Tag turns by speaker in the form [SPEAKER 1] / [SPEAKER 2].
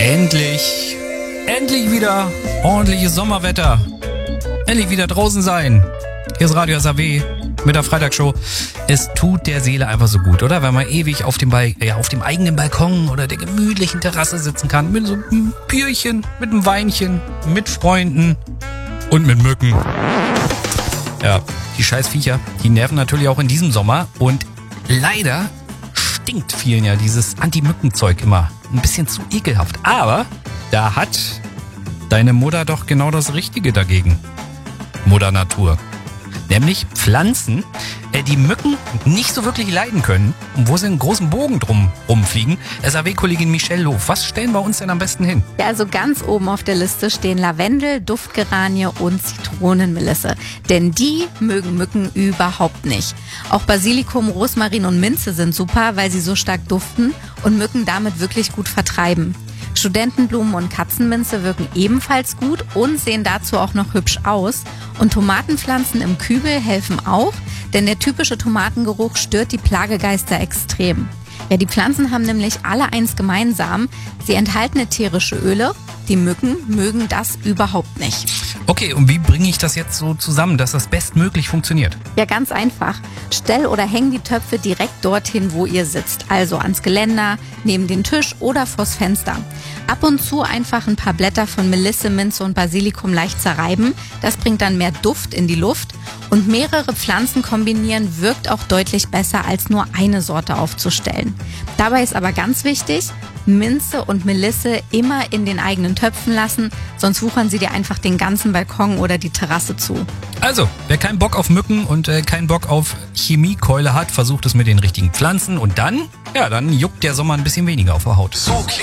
[SPEAKER 1] Endlich wieder ordentliches Sommerwetter. Endlich wieder draußen sein. Hier ist Radio SAW mit der Freitagsshow. Es tut der Seele einfach so gut, oder? Wenn man ewig auf dem eigenen Balkon oder der gemütlichen Terrasse sitzen kann. Mit so einem Bierchen, mit einem Weinchen, mit Freunden und mit Mücken. Ja, die scheiß Viecher, die nerven natürlich auch in diesem Sommer. Und leider stinkt vielen ja dieses Anti-Mücken-Zeug immer ein bisschen zu ekelhaft. Aber da hat deine Mutter doch genau das Richtige dagegen. Mutter Natur. Nämlich Pflanzen, die Mücken nicht so wirklich leiden können und wo sie einen großen Bogen drum rumfliegen. SAW-Kollegin Michelle Lof, was stellen wir uns denn am besten hin?
[SPEAKER 2] Ja, also ganz oben auf der Liste stehen Lavendel, Duftgeranie und Zitronenmelisse. Denn die mögen Mücken überhaupt nicht. Auch Basilikum, Rosmarin und Minze sind super, weil sie so stark duften und Mücken damit wirklich gut vertreiben. Studentenblumen und Katzenminze wirken ebenfalls gut und sehen dazu auch noch hübsch aus. Und Tomatenpflanzen im Kübel helfen auch, denn der typische Tomatengeruch stört die Plagegeister extrem. Ja, die Pflanzen haben nämlich alle eins gemeinsam. Sie enthalten ätherische Öle. Die Mücken mögen das überhaupt nicht.
[SPEAKER 1] Okay, und wie bringe ich das jetzt so zusammen, dass das bestmöglich funktioniert?
[SPEAKER 2] Ja, ganz einfach. Stell oder häng die Töpfe direkt dorthin, wo ihr sitzt. Also ans Geländer, neben den Tisch oder vors Fenster. Ab und zu einfach ein paar Blätter von Melisse, Minze und Basilikum leicht zerreiben. Das bringt dann mehr Duft in die Luft. Und mehrere Pflanzen kombinieren wirkt auch deutlich besser, als nur eine Sorte aufzustellen. Dabei ist aber ganz wichtig, Minze und Melisse immer in den eigenen Töpfen lassen, sonst wuchern sie dir einfach den ganzen Balkon oder die Terrasse zu.
[SPEAKER 1] Also, wer keinen Bock auf Mücken und keinen Bock auf Chemiekeule hat, versucht es mit den richtigen Pflanzen und dann juckt der Sommer ein bisschen weniger auf der Haut.
[SPEAKER 3] So klingt